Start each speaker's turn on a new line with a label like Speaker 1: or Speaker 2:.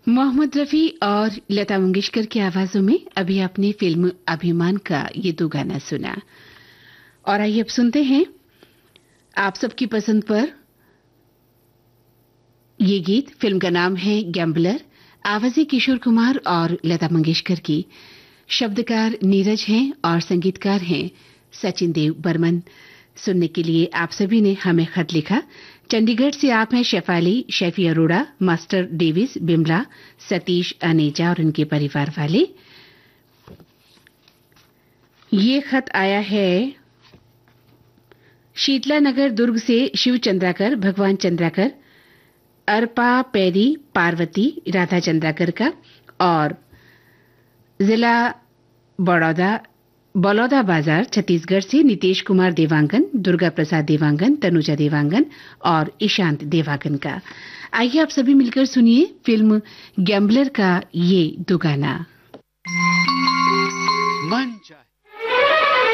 Speaker 1: मोहम्मद रफी और लता मंगेशकर की आवाजों में अभी आपने फिल्म अभिमान का ये दो गाना सुना। और आइए अब सुनते हैं आप सबकी पसंद पर ये गीत। फिल्म का नाम है गैम्बलर। आवाजें किशोर कुमार और लता मंगेशकर की। शब्दकार नीरज हैं और संगीतकार हैं सचिन देव बर्मन। सुनने के लिए आप सभी ने हमें खत लिखा। चंडीगढ़ से आप हैं शेफाली, शेफी अरोड़ा, मास्टर डेविस, बिमला, सतीश, अनेजा और उनके परिवार वाले। ये खत आया है शीतला नगर दुर्ग से शिव चंद्राकर, भगवान चंद्राकर, अर्पा पैरी, पार्वती, राधा चंद्राकर का, और जिला बड़ौदा बाजार छत्तीसगढ़ से नितेश कुमार देवांगन, दुर्गा प्रसाद देवांगन, तनुजा देवांगन और ईशांत देवांगन का। आइए आप सभी मिलकर सुनिए फिल्म गैम्बलर का ये दो गाना।
Speaker 2: मन चाहे